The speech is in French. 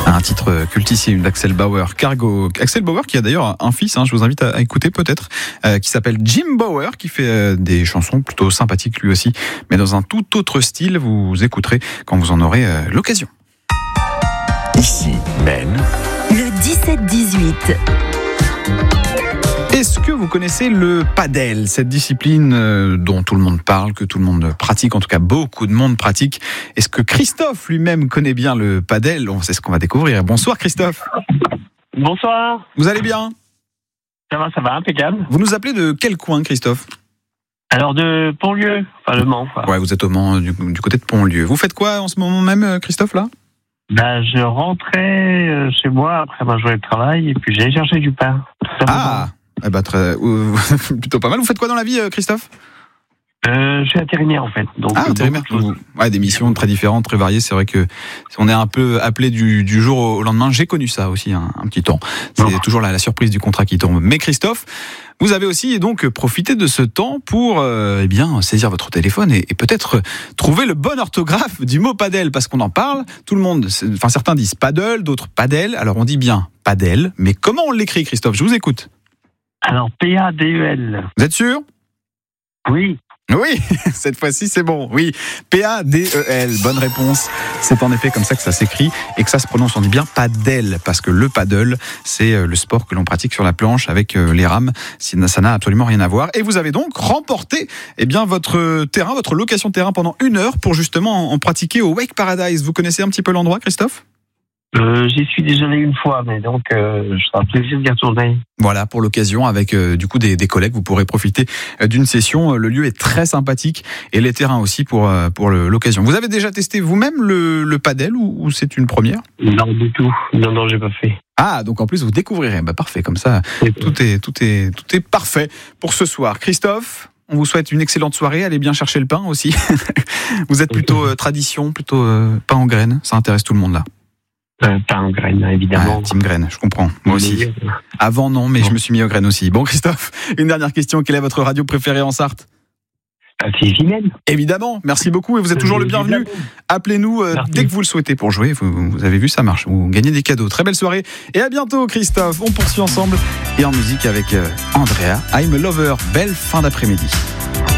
Un titre cultissime d'Axel Bauer, Cargo. Axel Bauer qui a d'ailleurs un fils, je vous invite à écouter peut-être, qui s'appelle Jim Bauer, qui fait des chansons plutôt sympathiques lui aussi, mais dans un tout autre style. Vous écouterez quand vous en aurez l'occasion. Ici, Maine. Le 17-18. Est-ce que vous connaissez le padel, cette discipline dont tout le monde parle, que tout le monde pratique, en tout cas beaucoup de monde pratique? Est-ce que Christophe lui-même connaît bien le padel? C'est ce qu'on va découvrir. Bonsoir Christophe. Bonsoir. Vous allez bien? Ça va, impeccable. Vous nous appelez de quel coin, Christophe? Alors de Pontlieu, enfin le Mans. Ouais, vous êtes au Mans, du côté de Pontlieu. Vous faites quoi en ce moment même, Christophe, là? Je rentrais chez moi après ma journée de travail et puis j'allais chercher du pain. Plutôt pas mal. Vous faites quoi dans la vie, Christophe? Je suis intérimaire en fait. Donc, intérimaire. Des missions très différentes, très variées. C'est vrai que on est un peu appelé du jour au lendemain. J'ai connu ça aussi un petit temps. C'est toujours la surprise du contrat qui tombe. Mais Christophe, vous avez aussi donc profité de ce temps pour saisir votre téléphone et peut-être trouver le bon orthographe du mot padel, parce qu'on en parle. Tout le monde, certains disent paddle, d'autres padel. Alors on dit bien padel, mais comment on l'écrit, Christophe? Je vous écoute. Alors P-A-D-E-L. Vous êtes sûr? Oui. Oui, cette fois-ci c'est bon. Oui, P-A-D-E-L, bonne réponse. C'est en effet comme ça que ça s'écrit et que ça se prononce. On dit bien padel, parce que le paddle, c'est le sport que l'on pratique sur la planche avec les rames. Ça n'a absolument rien à voir. Et vous avez donc remporté votre terrain, votre location de terrain pendant 1 heure pour justement en pratiquer au Wake Paradise. Vous connaissez un petit peu l'endroit, Christophe? J'y suis déjà allé une fois, mais donc je serai plaisir d'y retourner. Voilà, pour l'occasion, avec des collègues, vous pourrez profiter d'une session. Le lieu est très sympathique et les terrains aussi pour l'occasion. Vous avez déjà testé vous-même le padel ou c'est une première? Non, du tout. Non, j'ai pas fait. Ah, donc en plus vous découvrirez. Parfait, comme ça, tout est parfait pour ce soir. Christophe, on vous souhaite une excellente soirée. Allez bien chercher le pain aussi. Vous êtes plutôt tradition, plutôt pain en graines. Ça intéresse tout le monde là. Pain en graines, évidemment. Team graines, je comprends. Moi aussi. Avant, non, mais je me suis mis aux graines aussi. Bon, Christophe, une dernière question. Quelle est votre radio préférée en Sarthe? C'est Jimène. Évidemment, merci beaucoup et vous êtes toujours le bienvenu. Appelez-nous dès que vous le souhaitez pour jouer. Vous avez vu, ça marche. Vous gagnez des cadeaux. Très belle soirée et à bientôt, Christophe. On poursuit ensemble et en musique avec Andrea. I'm a Lover. Belle fin d'après-midi.